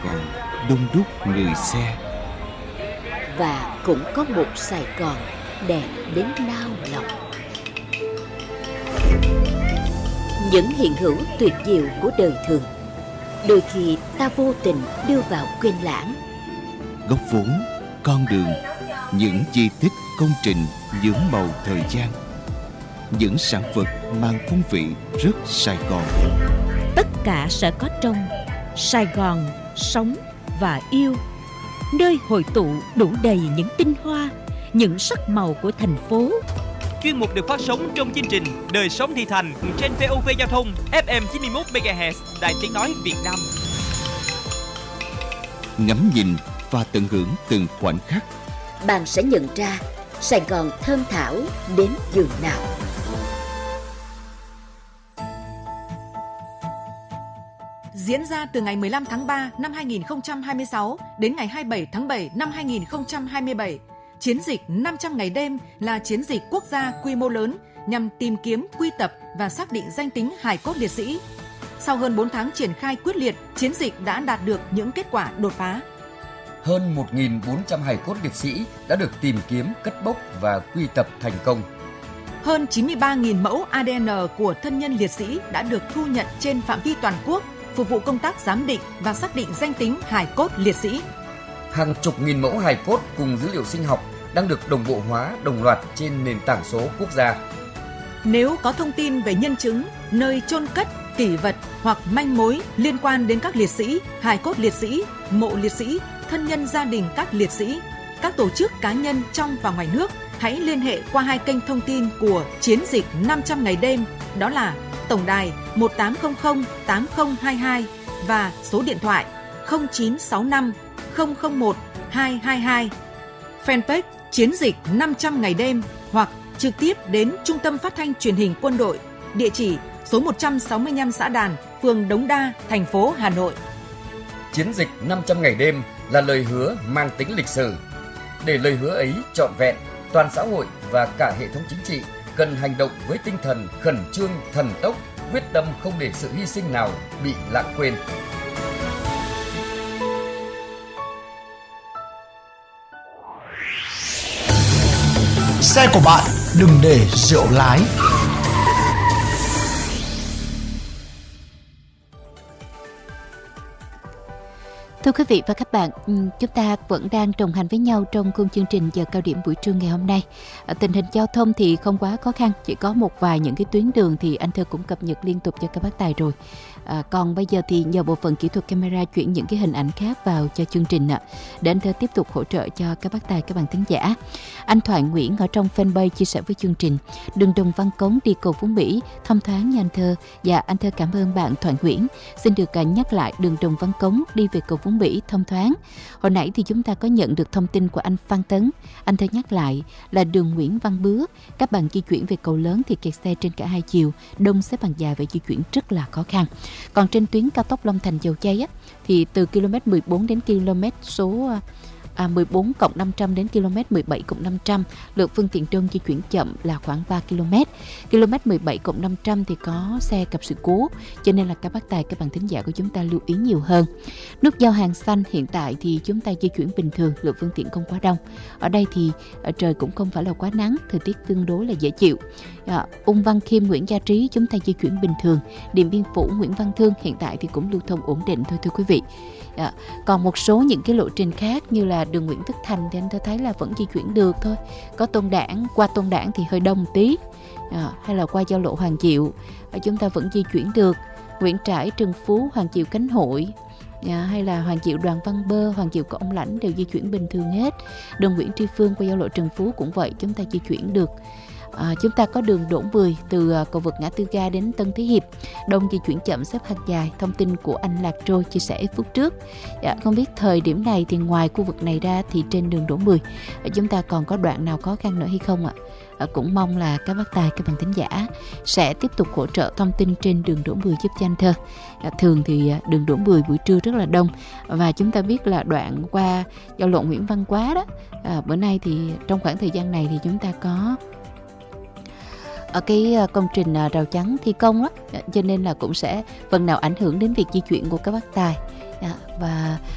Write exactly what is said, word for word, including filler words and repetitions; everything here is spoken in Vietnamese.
Gòn đông đúc người xe. Và cũng có một Sài Gòn đẹp đến nao lòng. Những hiện hữu tuyệt diệu của đời thường đôi khi ta vô tình đưa vào quên lãng. Góc vốn, con đường, những di tích, công trình nhuốm màu thời gian, những sản vật mang phong vị rất Sài Gòn. Tất cả sẽ có trong Sài Gòn sống và yêu, nơi hội tụ đủ đầy những tinh hoa, những sắc màu của thành phố. Chuyên mục được phát sóng trong chương trình Đời sống thị thành trên vê o vê Giao thông ép em chín mươi mốt mê ga héc Đài Tiếng nói Việt Nam. Ngắm nhìn và tận hưởng từng khoảnh khắc, bạn sẽ nhận ra Sài Gòn thơm thảo đến giường nào. Diễn ra từ ngày mười lăm tháng ba năm hai nghìn không trăm hai mươi sáu đến ngày hai mươi bảy tháng bảy năm hai nghìn không trăm hai mươi bảy, chiến dịch năm trăm ngày đêm là chiến dịch quốc gia quy mô lớn nhằm tìm kiếm, quy tập và xác định danh tính hài cốt liệt sĩ. Sau hơn bốn tháng triển khai quyết liệt, chiến dịch đã đạt được những kết quả đột phá. Hơn một nghìn bốn trăm hài cốt liệt sĩ đã được tìm kiếm, cất bốc và quy tập thành công. Hơn chín mươi ba nghìn mẫu a đê en của thân nhân liệt sĩ đã được thu nhận trên phạm vi toàn quốc, phục vụ công tác giám định và xác định danh tính hài cốt liệt sĩ. Hàng chục nghìn mẫu hài cốt cùng dữ liệu sinh học đang được đồng bộ hóa đồng loạt trên nền tảng số quốc gia. Nếu có thông tin về nhân chứng, nơi chôn cất, kỷ vật hoặc manh mối liên quan đến các liệt sĩ, hài cốt liệt sĩ, mộ liệt sĩ, thân nhân gia đình các liệt sĩ, các tổ chức cá nhân trong và ngoài nước, hãy liên hệ qua hai kênh thông tin của chiến dịch năm trăm ngày đêm, đó là tổng đài một tám không không tám không hai hai và số điện thoại không chín sáu năm không không một hai hai hai, fanpage chiến dịch năm trăm ngày đêm hoặc trực tiếp đến Trung tâm Phát thanh Truyền hình Quân đội, địa chỉ số một trăm sáu mươi lăm Xã Đàn, phường Đống Đa, thành phố Hà Nội. Chiến dịch năm trăm ngày đêm là lời hứa mang tính lịch sử. Để lời hứa ấy trọn vẹn, toàn xã hội và cả hệ thống chính trị cần hành động với tinh thần khẩn trương, thần tốc, quyết tâm không để sự hy sinh nào bị lãng quên. Xe của bạn đừng để rượu lái. Thưa quý vị và các bạn, chúng ta vẫn đang đồng hành với nhau trong khung chương trình giờ cao điểm buổi trưa ngày hôm nay. Tình hình giao thông thì không quá khó khăn, chỉ có một vài những cái tuyến đường thì anh Thơ cũng cập nhật liên tục cho các bác tài rồi. À, còn bây giờ thì nhờ bộ phận kỹ thuật camera chuyển những cái hình ảnh khác vào cho chương trình ạ, để anh Thơ tiếp tục hỗ trợ cho các bác tài, các bạn thính giả. Anh Thoại Nguyễn ở trong fanpage chia sẻ với chương trình: đường Đồng Văn Cống đi cầu Phú Mỹ thông thoáng nha anh Thơ. Dạ anh Thơ cảm ơn bạn Thoại Nguyễn. Xin được nhắc lại đường Đồng Văn Cống đi về cầu Phú Mỹ thông thoáng. Hồi nãy thì chúng ta có nhận được thông tin của anh Phan Tấn. Anh Thơ nhắc lại là đường Nguyễn Văn Bứa, các bạn di chuyển về cầu lớn thì kẹt xe trên cả hai chiều, đông xếp hàng dài và di chuyển rất là khó khăn. Còn trên tuyến cao tốc Long Thành Dầu Giây á, thì từ km mười bốn đến km số à, mười bốn cộng năm trăm đến km mười bảy cộng năm trăm, lượng phương tiện đông di chuyển chậm là khoảng ba ki lô mét. Km mười bảy cộng năm trăm thì có xe gặp sự cố, cho nên là các bác tài, các bạn thính giả của chúng ta lưu ý nhiều hơn. Nút giao Hàng Xanh hiện tại thì chúng ta di chuyển bình thường, lượng phương tiện không quá đông. Ở đây thì trời cũng không phải là quá nắng, thời tiết tương đối là dễ chịu. À, Ung Văn Khiêm, Nguyễn Gia Trí chúng ta di chuyển bình thường. Điện Biên Phủ, Nguyễn Văn Thương hiện tại thì cũng lưu thông ổn định thôi thưa quý vị. À, còn một số những cái lộ trình khác như là đường Nguyễn Tất Thành thì anh tôi thấy là vẫn di chuyển được thôi. Có Tôn Đản, qua Tôn Đản thì hơi đông một tí. À, hay là qua giao lộ Hoàng Diệu à, chúng ta vẫn di chuyển được. Nguyễn Trãi, Trần Phú, Hoàng Diệu Cánh Hội à, hay là Hoàng Diệu Đoàn Văn Bơ, Hoàng Diệu Có Ông Lãnh đều di chuyển bình thường hết. Đường Nguyễn Tri Phương qua giao lộ Trần Phú cũng vậy, chúng ta di chuyển được. À, chúng ta có đường Đỗ Mười từ uh, cầu vượt ngã tư ga đến Tân Thế Hiệp, đông di chuyển chậm xếp hàng dài. Thông tin của anh Lạc Trôi chia sẻ phút trước. Dạ, không biết thời điểm này thì ngoài khu vực này ra thì trên đường Đỗ Mười chúng ta còn có đoạn nào khó khăn nữa hay không ạ? À, cũng mong là các bác tài, các bạn thính giả sẽ tiếp tục hỗ trợ thông tin trên đường Đỗ Mười giúp cho anh Thơ. À, thường thì đường Đỗ Mười buổi trưa rất là đông, và chúng ta biết là đoạn qua giao lộ Nguyễn Văn Quá đó, à, bữa nay thì trong khoảng thời gian này thì chúng ta có ở cái công trình rào chắn thi công đó, cho nên là cũng sẽ phần nào ảnh hưởng đến việc di chuyển của các bác tài. Và